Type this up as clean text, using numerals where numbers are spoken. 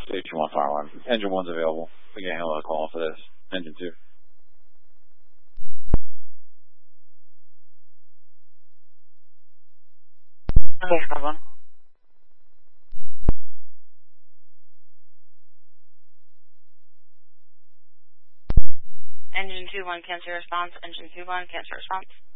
Station 1 fire alarm. Engine 1's available. We can handle a call for this. Engine 2. Okay, squad 1. Engine 2-1, cancel response. Engine 2-1, cancel response.